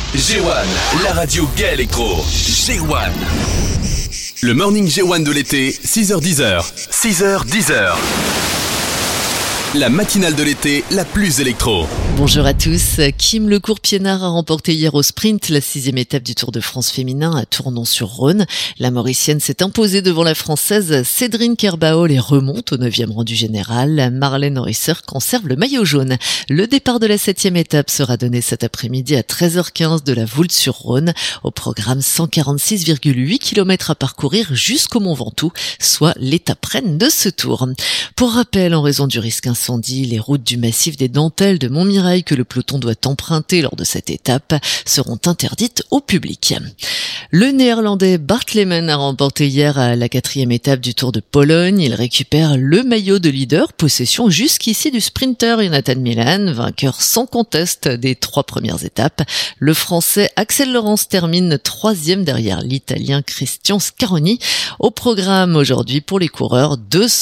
G1, la radio gay électro. G1. Le morning G1 de l'été, 6h-10h. 6h-10h. La matinale de l'été, la plus électro. Bonjour à tous. Kim Lecourt-Piénard a remporté hier au sprint la 6e étape du Tour de France féminin à Tournon-sur-Rhône. La Mauricienne s'est imposée devant la Française Cédrine Kerbaol et remonte au 9e rang du général. Marlène Orisser conserve le maillot jaune. Le départ de la 7e étape sera donné cet après-midi à 13h15 de la Voulte-sur-Rhône. Au programme 146,8 km à parcourir jusqu'au Mont Ventoux, soit l'étape reine de ce tour. Pour rappel, en raison du risque incendie, les routes du massif des Dentelles de Montmirail que le peloton doit emprunter lors de cette étape seront interdites au public. Le néerlandais Bart Lehmann a remporté hier la 4e étape du Tour de Pologne. Il récupère le maillot de leader, possession jusqu'ici du sprinter Jonathan Milan, vainqueur sans conteste des 3 premières étapes. Le français Axel Laurence termine 3e derrière l'italien Christian Scaroni. Au programme aujourd'hui pour les coureurs,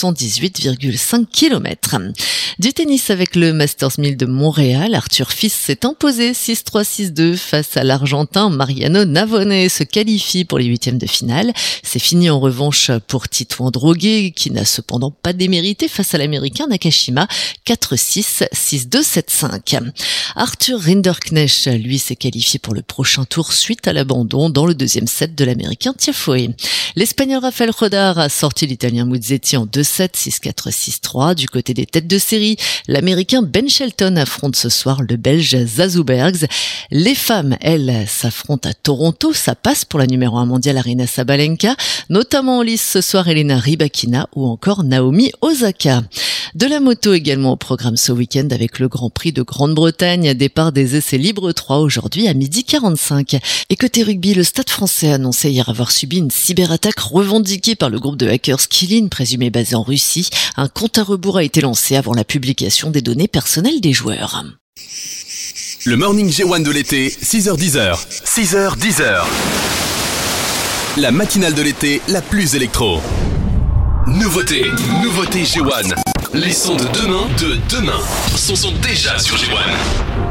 218,5 km. Du tennis avec le Masters 1000 de Montréal, Arthur Fils s'est imposé 6-3, 6-2 face à l'Argentin Mariano Navone, se qualifie pour les 8e de finale. C'est fini en revanche pour Titouan Droguet, qui n'a cependant pas démérité face à l'Américain Nakashima, 4-6, 6-2, 7-5. Arthur Rinderknecht, lui, s'est qualifié pour le prochain tour suite à l'abandon dans le 2e set de l'Américain Tiafoe. L'Espagnol Rafael Rodar a sorti l'Italien Musetti en 2-7, 6-4, 6-3. Du côté des têtes de série, l'Américain Ben Shelton affronte ce soir le Belge Zazou Bergs. Les femmes, elles, s'affrontent à Toronto. Ça passe pour la numéro 1 mondiale Aryna Sabalenka, notamment en lice ce soir Elena Rybakina ou encore Naomi Osaka. De la moto également au programme ce week-end avec le Grand Prix de Grande-Bretagne, départ des essais libres 3 aujourd'hui à 12h45. Et côté rugby, le Stade français a annoncé hier avoir subi une cyberattaque revendiquée par le groupe de hackers Kylin, présumé basé en Russie. Un compte à rebours a été lancé avant la publication des données personnelles des joueurs. Le morning G1 de l'été, 6h-10h. 6h-10h. La matinale de l'été, la plus électro. Nouveauté G1. Les sons de demain sont déjà sur G1.